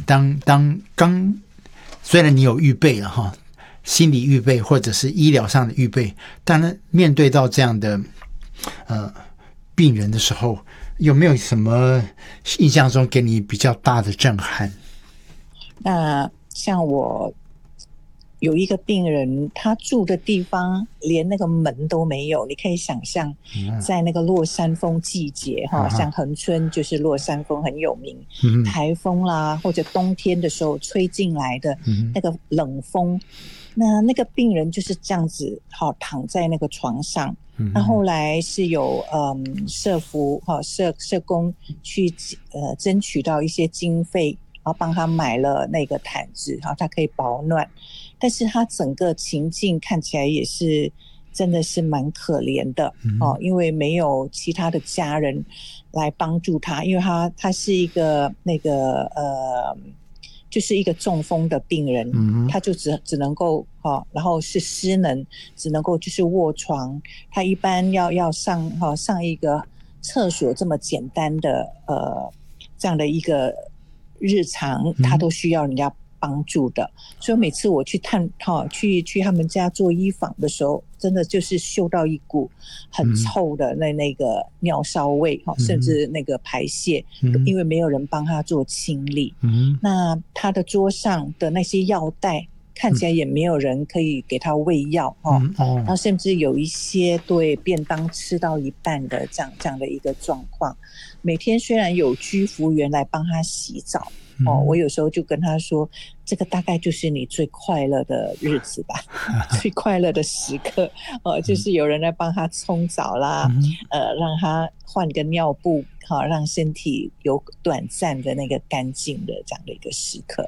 刚虽然你有预备了哈，心理预备或者是医疗上的预备，但是面对到这样的病人的时候，有没有什么印象中给你比较大的震撼？ 那像我有一个病人，他住的地方连那个门都没有，你可以想象，在那个落山风季节像恒春就是落山风很有名，台风啦或者冬天的时候吹进来的那个冷风，那个病人就是这样子躺在那个床上。那后来是有社福社工去争取到一些经费，然后帮他买了那个毯子，他可以保暖。但是他整个情境看起来也是真的是蛮可怜的因为没有其他的家人来帮助他，因为他是一个那个就是一个中风的病人，他就只能够然后是失能，只能够就是卧床。他一般要上一个厕所这么简单的这样的一个日常，他都需要人家帮助的。所以每次我去去他们家做医访的时候，真的就是嗅到一股很臭的那个尿骚味甚至那个排泄，因为没有人帮他做清理。那他的桌上的那些药袋看起来也没有人可以给他喂药然后甚至有一些对便当吃到一半的这样的一个状况。每天虽然有居服员来帮他洗澡我有时候就跟他说，这个大概就是你最快乐的日子吧最快乐的时刻就是有人来帮他冲澡啦让他换个尿布让身体有短暂的那个干净的这样的一个时刻。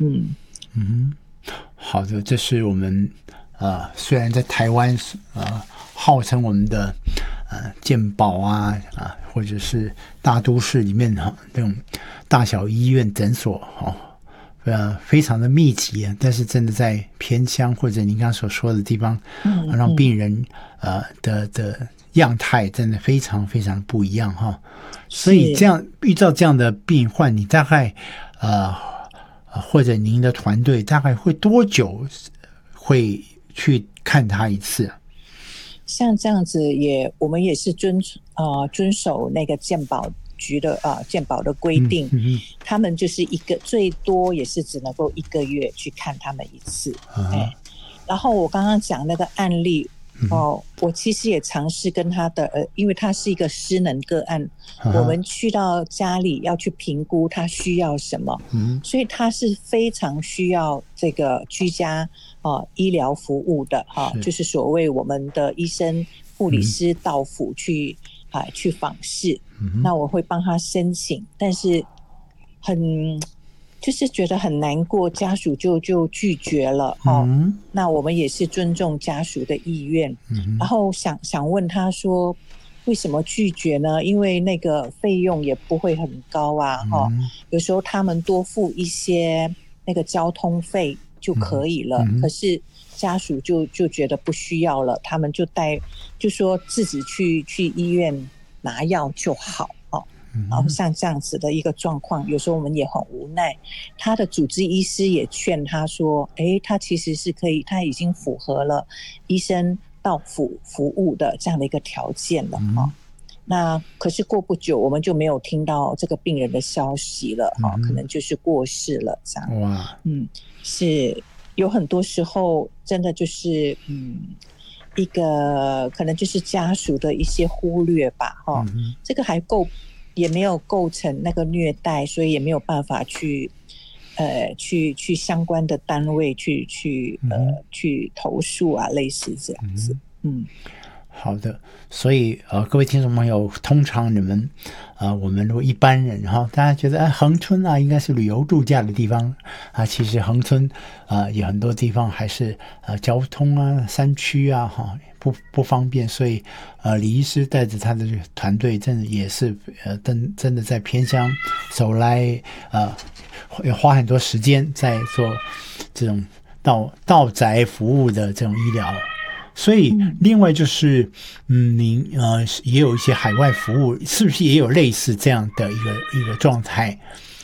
好的，这是我们虽然在台湾号称我们的健保或者是大都市里面这种大小医院诊所非常的密集，但是真的在偏乡或者您刚刚所说的地方让病人的样态真的非常非常不一样所以这样遇到这样的病患，你大概或者您的团队大概会多久会去看他一次？ 像这样子我们也是遵守那个健保局的健保的规定，他们就是最多也是只能够1个月去看他们一次。然后我刚刚讲那个案例我其实也尝试跟他的因为他是一个失能个案我们去到家里要去评估他需要什么所以他是非常需要这个居家医疗服务的就是所谓我们的医生护理师到府去访视那我会帮他申请，但是就是觉得很难过，家属就拒绝了那我们也是尊重家属的意愿然后想问他说为什么拒绝呢？因为那个费用也不会很高有时候他们多付一些那个交通费就可以了可是家属就觉得不需要了，他们就说自己去医院拿药就好然后像这样子的一个状况，有时候我们也很无奈。他的主治医师也劝他说他其实是可以，他已经符合了医生到府服务的这样的一个条件了那可是过不久我们就没有听到这个病人的消息了可能就是过世了这样是有很多时候真的就是一个可能就是家属的一些忽略吧这个也没有构成那个虐待，所以也没有办法去相关的单位去投诉类似这样子好的，所以各位听众朋友，通常你们我们如果一般人大家觉得恒春应该是旅游度假的地方其实恒春有很多地方还是交通山区不方便，所以李医师带着他的团队真的也是真的在偏乡走来要花很多时间在做这种到宅服务的这种医疗。所以另外就是您也有一些海外服务，是不是也有类似这样的一个状态？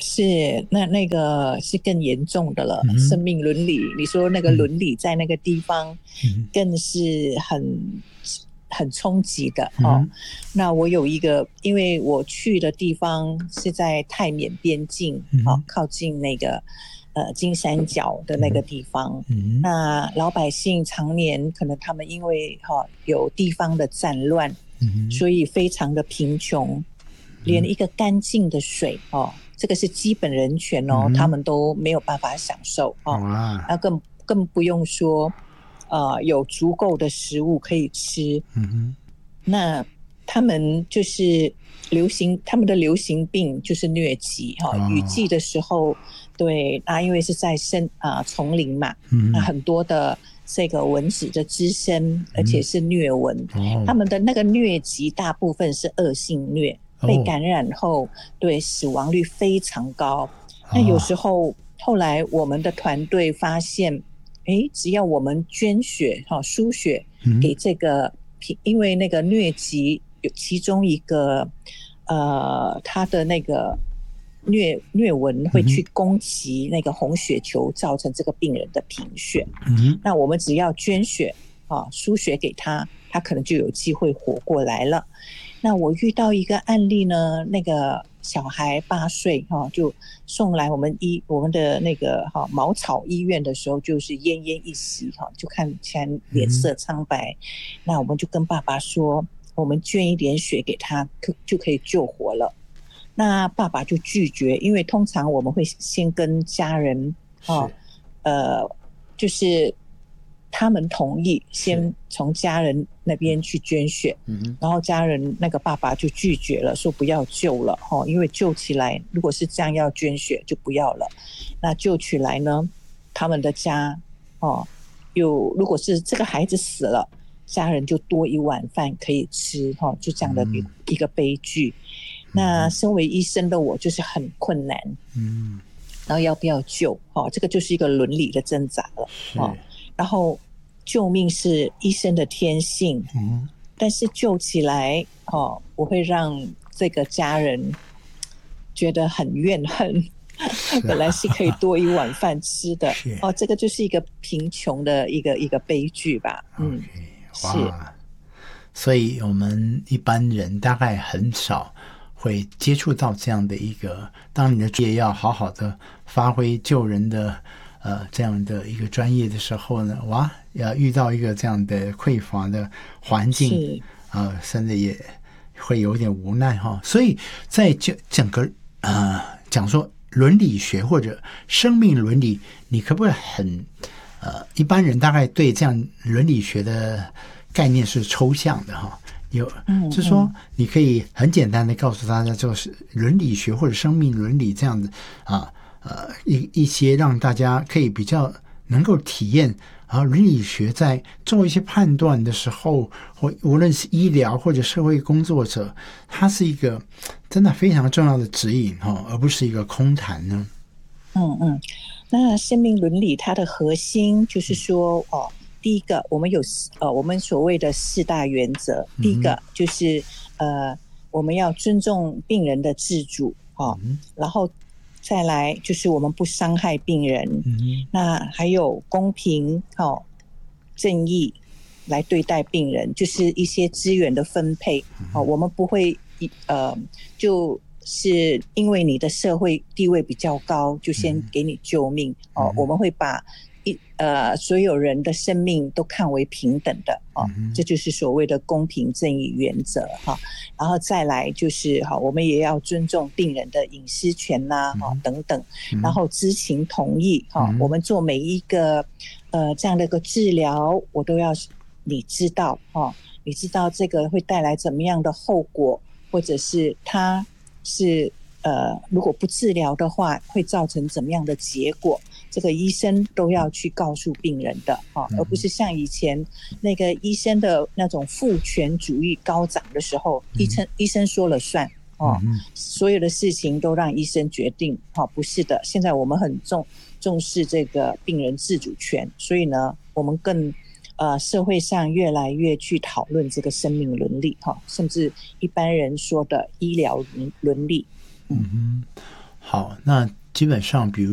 是那个是更严重的了，生命伦理。你说那个伦理在那个地方，更是很冲击的哦。那我有一个，因为我去的地方是在泰缅边境，靠近那个金三角的那个地方。那老百姓常年可能他们因为有地方的战乱，所以非常的贫穷，连一个干净的水这个是基本人权他们都没有办法享受那更不用说有足够的食物可以吃。那他们就是他们的流行病就是疟疾雨季的时候，对，因为是在丛林嘛，那很多的这个蚊子的滋生，而且是疟蚊，他们的那个疟疾大部分是恶性疟，被感染后对死亡率非常高。那有时候后来我们的团队发现，只要我们捐血输血给这个因为那个疟疾有其中一个它的那个疟蚊会去攻击那个红血球，造成这个病人的贫血。那我们只要捐血输血给他可能就有机会活过来了。那我遇到一个案例呢，那个小孩8岁就送来我们的那个茅草医院的时候，就是奄奄一息就看起来脸色苍白。那我们就跟爸爸说，我们捐一点血给他就可以救活了。那爸爸就拒绝，因为通常我们会先跟家人就是他们同意，先从家人那边去捐血，然后家人那个爸爸就拒绝了，说不要救了因为救起来如果是这样要捐血就不要了。那救起来呢，他们的家如果是这个孩子死了，家人就多一碗饭可以吃就这样的一个悲剧。那身为医生的我就是很困难，然后要不要救这个就是一个伦理的挣扎了然后救命是医生的天性，但是救起来我会让这个家人觉得很怨恨本来是可以多一碗饭吃的这个就是一个贫穷的一个悲剧吧。是。 所以我们一般人大概很少会接触到这样的一个，当你的职业要好好的发挥救人的这样的一个专业的时候呢，要遇到一个这样的匮乏的环境甚至也会有点无奈所以在整个讲说伦理学或者生命伦理，你可不可以一般人大概对这样伦理学的概念是抽象的就是说你可以很简单的告诉大家，就是伦理学或者生命伦理这样子一些让大家可以比较能够体验伦理学在做一些判断的时候，或无论是医疗或者社会工作者，它是一个真的非常重要的指引而不是一个空谈呢。 那生命伦理它的核心就是说第一个我们有我们所谓的4大原则。第一个就是我们要尊重病人的自主然后再来就是我们不伤害病人那还有公平正义来对待病人，就是一些资源的分配我们不会就是因为你的社会地位比较高就先给你救命我们会把所有人的生命都看为平等的这就是所谓的公平正义原则然后再来就是我们也要尊重病人的隐私权等等然后知情同意我们做每一个这样的一个治疗，我都要你知道你知道这个会带来怎么样的后果，或者是它是如果不治疗的话会造成怎么样的结果，这个医生都要去告诉病人的而不是像以前那个医生的那种父权主义高涨的时候医生说了算所有的事情都让医生决定不是的，现在我们很重视这个病人自主权，所以呢我们更社会上越来越去讨论这个生命伦理甚至一般人说的医疗伦理好，那基本上，比如